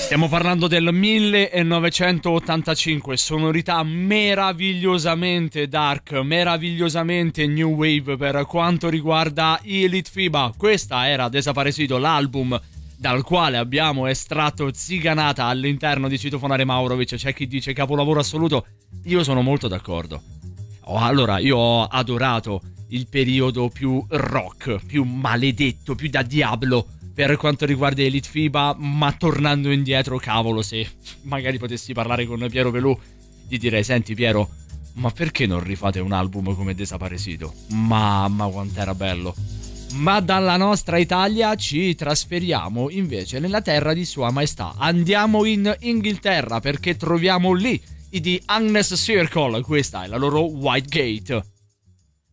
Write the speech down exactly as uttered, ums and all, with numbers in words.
Stiamo parlando del millenovecentottantacinque, sonorità meravigliosamente dark, meravigliosamente new wave per quanto riguarda Elite FIBA. Questa era Desaparecido, l'album dal quale abbiamo estratto Ziganata all'interno di Citofonare Maurovic. C'è chi dice capolavoro assoluto, io sono molto d'accordo. Oh, allora, io ho adorato il periodo più rock, più maledetto, più da diavolo per quanto riguarda Elite FIBA, ma tornando indietro, cavolo, se magari potessi parlare con Piero Pelù, gli direi: senti Piero, ma perché non rifate un album come Desaparecido? Mamma quant'era bello. Ma dalla nostra Italia ci trasferiamo invece nella terra di Sua Maestà. Andiamo in Inghilterra perché troviamo lì i The Agnes Circle. Questa è la loro White Gate.